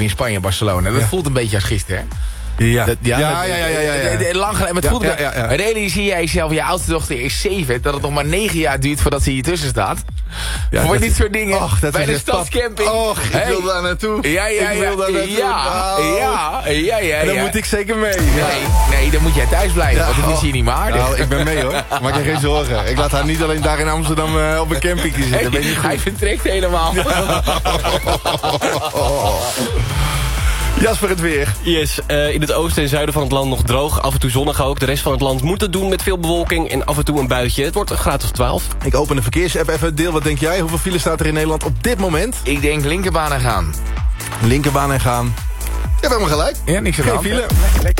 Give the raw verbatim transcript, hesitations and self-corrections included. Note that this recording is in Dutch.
in Spanje, Barcelona. Dat ja. voelt een beetje als gisteren, hè? Ja. Dat, ja, Ja, dat, ja, ja, ja, ja, ja. de- de- Lang geleden, maar het Ja, voelt ja, ja, ja. Maar realiseer jij jezelf, je oudste dochter is zeven, dat het nog maar negen jaar duurt voordat ze hier tussen staat. Ja, Voor dat- dit soort dingen. Och, dat bij is de echt pap. stadscamping. Och, ik Hey. wil daar naartoe. Ja, ja, Ik ja. wil daar naartoe. Ja, Nou. ja, ja, ja. En dan ja. moet ik zeker mee. Ja. Nee, nee, dan moet jij thuis blijven, Ja, want het is oh. hier niet meer aardig. Nou, ik ben mee hoor. Maak je geen zorgen. Ik laat haar niet alleen daar in Amsterdam uh, op een camping zitten. Hey, Ben je niet hij goed? vertrekt helemaal. Jasper, het weer. Yes, uh, in het oosten en zuiden van het land nog droog. Af en toe zonnig ook. De rest van het land moet het doen met veel bewolking en af en toe een buitje. Het wordt een graad of twaalf. Ik open de verkeersapp even. Deel, wat denk jij? Hoeveel file staat er in Nederland op dit moment? Ik denk linkerbaan en gaan. Linkerbaan en gaan. Je hebt helemaal gelijk. Ja, niks aan de Geen hand. file.